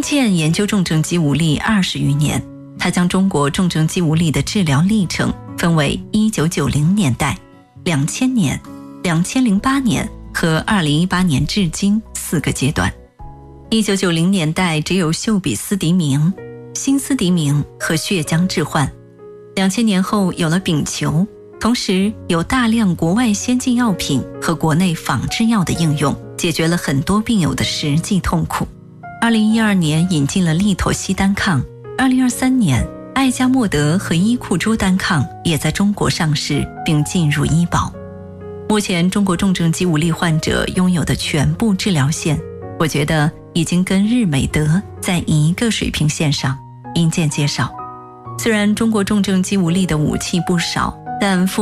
殷健研究重症肌无力20余年，他将中国重症肌无力的治疗历程分为1990年代、2000年、2008年和2018年至今4个阶段。1990年代只有嗅比斯迪明、辛斯迪明和血浆置换，2000年后有了丙球，同时有大量国外先进药品和国内仿制药的应用，解决了很多病友的实际痛苦。2012年引进了利妥昔单抗，2023年艾加莫德和伊库珠单抗也在中国上市并进入医保。目前中国重症肌无力患者拥有的全部治疗线，我觉得已经跟日美德在一个水平线上。殷健介绍，虽然中国重症肌无力的武器不少，但